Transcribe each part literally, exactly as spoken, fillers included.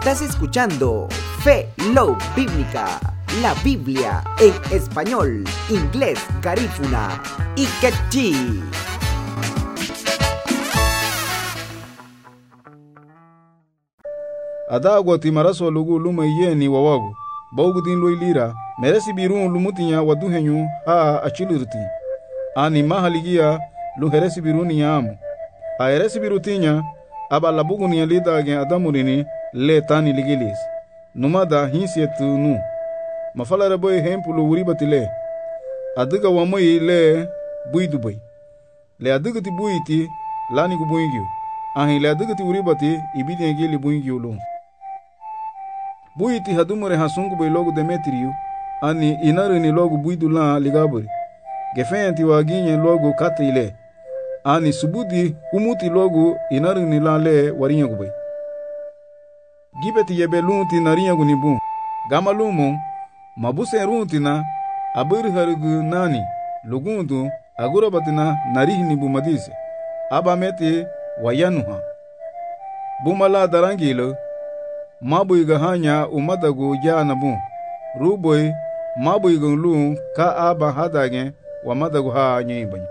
Estás escuchando Fe Love Bíblica, la Biblia en español, inglés, garífuna y quechí. Adagwa timaraso lugu luma yeni wawagu bawgudin loilira meresi birun lumutinya waduhenyu ha achilurti ani mahaligia lu heresi biruni yamu a heresi birutinya aba labuguni yalida gen adamurini le tani ligilis numada hinsietu nu mafala boy hempulu wuribatile adiga wamoyi le buidubai le adiga ti buiti lani ku buingyu ahi le adiga ti wuribati ibidi ngili buingyu lu buiti hadumure hasungu bai logo Demetriu ani inarini logo buidula ligaburi gefenti waginye logo katile ani subudi umuti logo inarini la le warinya kubai gibeti yebelunti narinya kunibu gamalumu mabuse runtina abir harugu nani lugundu agurabatina narihni bumadise abameti wayanuha bumala darangilo mabuy gahanya umadagu janabu ruboy mabuy gulu ka aba hadage wa madagu ha nyibany.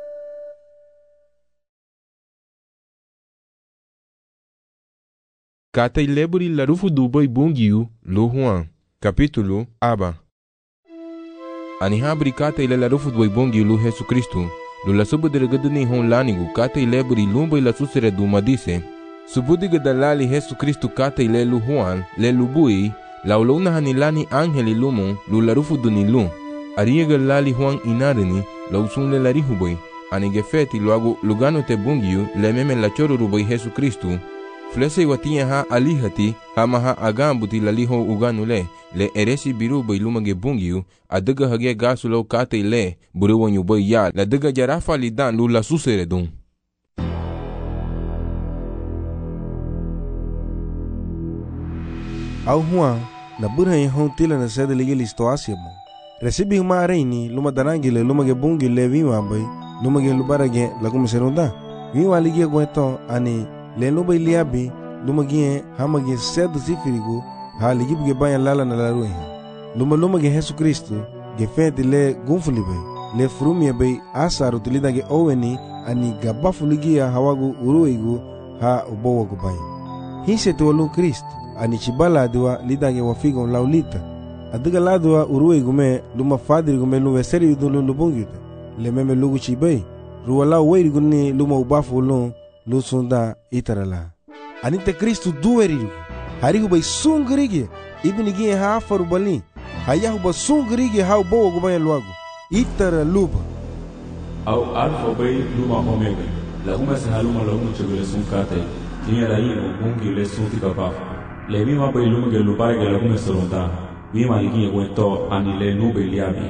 Kata ileburi larufu duboy bungiu lu Juan capítulo aba ani habri kata ile larufu duboy bungiu lu Jesus Kristo lu la subu delegedni hon lanigu kata ileburi lumboy la susere du madise subudiga dalali Jesus Kristo kata ile lu Juan le lubui lauluna hanilani angeli lumu lu larufu dunilu ariega lali Juan inarini lausun le larihuboy ani gefeti luagu lugano te bungiu le meme la choro ruboy Jesus Kristo flese watinya ha alihati hama ha agambuti laliho uganule le eresi biru boy lumage bungiu adaga hage gasulo kata ile buruwanyu boy ya la daga jarafa lidan lu la susere dun au Juan na burha ye hon tila na sede ligeli stoasia mo recibi uma reini luma darangile luma ge bungi le viwa boy luma ge lubarage la como seronda viwa ligia gweto ani le luma iliabi luma ge hamage sede sifirigo ha ligibu ge banya lala na laruhi luma luma ge Jesus Kristo ge fete le gunfuli boy le frumie boy asaru tilida ge oweni ani gabafu ligia hawagu uruigu ha ubowa gubai hise tuwalu Kristo ani chibala adwa lidange wafigo laulita adiga ladwa uruwe gume luma fadri gume luwe seri yudulu lubungita le meme lugu chibai ruwala weiri guni luma ubafu lu lusunda itarala ani te Kristu duwerigu harigu bai sungrigi ibini gie haafaru bali hayahu ba sungrigi hau bowo gubaya luagu itara luba au alfa bai luma omega la uma se haluma la uma chegule sunkate tinya raino bungi le sunti kapafa le mima bai luma ge lupare ge la kuma seronda mima ligi wento ani le nube liabi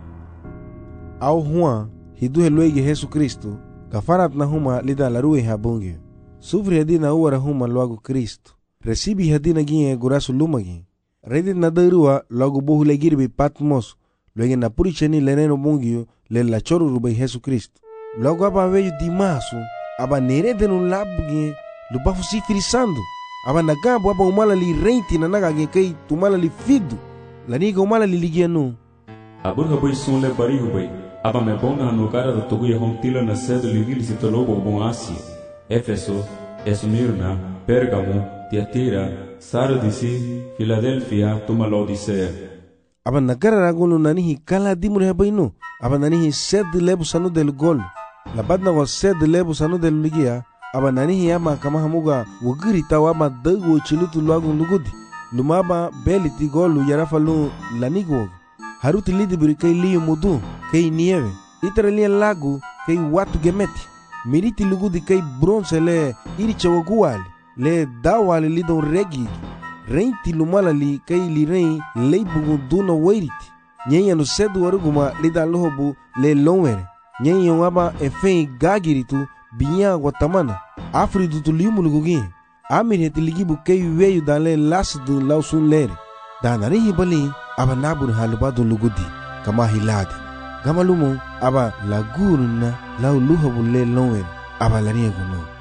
au Juan hidu helwege Jesus Kristo kafarat na huma lida la ruwe habungi sufri hadina uwara huma luagu Kristo recibi hadina gie gurasu lumagi redi na darua logo bohu le girbi Patmos luege na puricheni le neno bungi le la choru rubai Jesus Kristo logo aba veju dimasu aba nerede no labugi lubafu sifiri sandu aba nagabu aba umala li renti na naga ge kai tumala li fidu la niga umala li ligianu aburga boy sun le barihu boy aba me bonga no cara do togu ye hontila na sede li gili sitologo bon Asia Efeso Esmirna Pergamo Tiatira Sardisi Philadelphia tuma Laodicea aba nagara ragunu nanihi kala dimure bainu aba nanihi sede lebu sanu del gol la badna wa sede lebu sanu del ligia aba nanihi ama kama hamuga wugiri tawa ma dago chilutu luagu lugudi lumaba beliti golu yarafalu lanigo haruti lidi biri kai liyo mudu kai nieve itara liya lagu kai watu gemeti miriti lugudi kai bronze le iri chawaguali le dawali lidon regi reinti lumala li kai li rein leibugu duna wairiti nyenya no sedu waruguma lida lohobu le lonwere nyenya waba efei gagiritu binya guatamana afridu tuliumu lugugi amir hetiligibu kei weyu dale lasdu lausun lere danari hibali aba nabur halubadu lugudi kama hiladi gamalumu aba laguruna lau luhabu le lonwere aba laniya guno